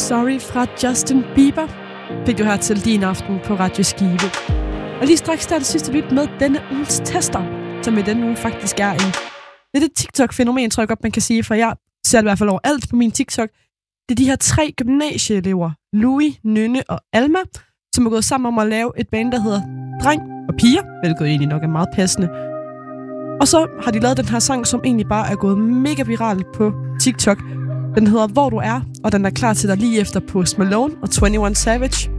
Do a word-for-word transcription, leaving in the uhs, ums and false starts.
Sorry fra Justin Bieber fik du her til din aften på Radio Skive. Og lige straks der er det sidste lyt med denne uges tester, som i denne uge faktisk er en lidt et TikTok-fænomen, tror jeg godt, man kan sige, for jeg ser det i hvert fald over alt på min TikTok. Det er de her tre gymnasieelever, Louis, Nynne og Alma, som er gået sammen om at lave et band, der hedder Dreng og Piger, hvilket egentlig nok er meget passende. Og så har de lavet den her sang, som egentlig bare er gået mega viral på TikTok. Den hedder Hvor du er, og den er klar til dig lige efter Post Malone og enogtyve Savage.